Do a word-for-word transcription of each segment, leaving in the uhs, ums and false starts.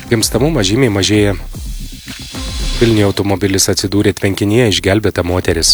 Gimstamumas žymiai mažėja. Vilniuje automobilis atsidūrė tvenkinyje, išgelbėta moteris.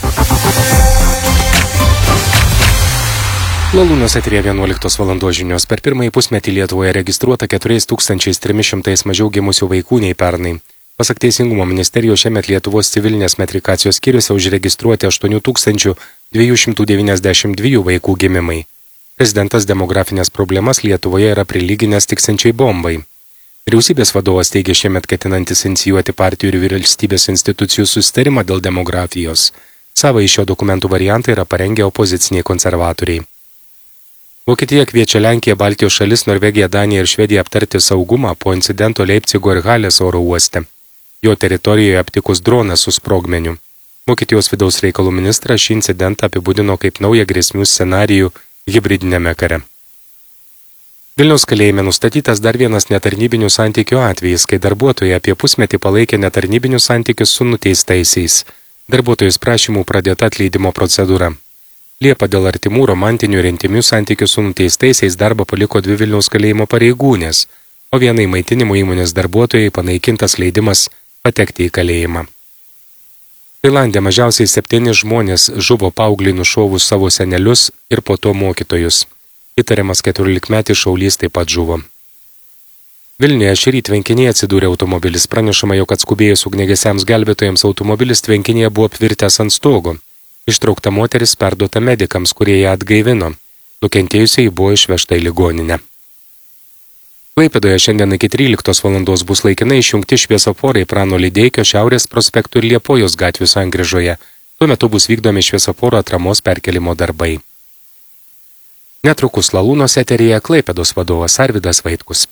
Lalūnos eteryje vienuoliktos valandos žinios. Per pirmąjį pusmetį Lietuvoje registruota keturi tūkstančiai trys šimtai mažiau gimusių vaikų nei pernai. Pasak Teisingumo ministerijos, šiemet Lietuvos civilinės metrikacijos skyriuose užregistruoti aštuoni tūkstančiai du šimtai devyniasdešimt du vaikų gimimai. Prezidentas demografinės problemas Lietuvoje yra prilyginęs tiksančiai bombai. Vyriausybės vadovas teigia šiemet ketinantis inicijuoti partijų ir valstybės institucijų susitarimą dėl demografijos. Savą iš šio dokumentų variantą yra parengę opoziciniai konservatoriai. Vokietija kviečia Lenkiją, Baltijos šalis, Norvegiją, Daniją ir Švediją aptarti saugumą po incidento Leipcigo ir Halės oro uoste. Jo teritorijoje aptikus droną su sprogmeniu. Vokietijos vidaus reikalų ministras šį incidentą apibūdino kaip naują grėsmių scenarijų hibridinėme kare. Vilniaus kalėjime nustatytas dar vienas netarnybinių santykių atvejis, kai darbuotojai apie pusmetį palaikė netarnybinius santykius su nuteistaisiais. Darbuotojus prašymų pradėta atleidimo procedūra. Liepą dėl artimų romantinių ir intimių santykių su nuteistaisiais darbą paliko dvi Vilniaus kalėjimo pareigūnės, o vienai maitinimo įmonės darbuotojai panaikintas leidimas patekti į kalėjimą. Tailande mažiausiai septyni žmonės žuvo paaugliui nušovus savo senelius ir po to mokytojus. Įtariamas keturiolikmetis šaulys taip pat žuvo. Vilniuje šįryt tvenkinyje atsidūrė automobilis. Pranešama, jog atskubėjus ugniagesiams gelbėtojams automobilis tvenkinyje buvo apvirtęs ant stogo. Ištraukta moteris perduota medikams, kurie ją atgaivino. Nukentėjusiai buvo išvežta į ligoninę. Klaipėdoje šiandien iki tryliktos valandos bus laikinai išjungti šviesoforai Prano Lydeikio, Šiaurės prospektų ir Liepojos gatvių sankryžoje. Tuo metu bus vykdomi šviesoforo atramos perkelimo darbai. Netrukus Lalūnos eteryje Klaipėdos vadovas Arvydas Vaitkus.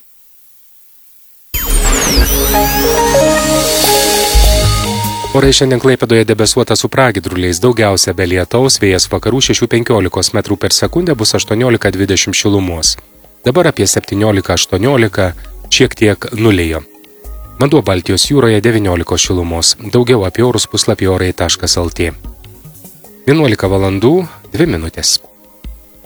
Orai šiandien Klaipėdoje debesuota su pragiedruliais, daugiausia be lietaus, vėjas vakarų šešių penkiolikos metrų per sekundę bus aštuoniolika dvidešimt šilumos. Dabar apie septyniolika aštuoniolika, šiek tiek nulėjo. Vanduo Baltijos jūroje devyniolika šilumos, daugiau apie orus puslapį orai taškas lt. vienuolika valandų, dvi minutės.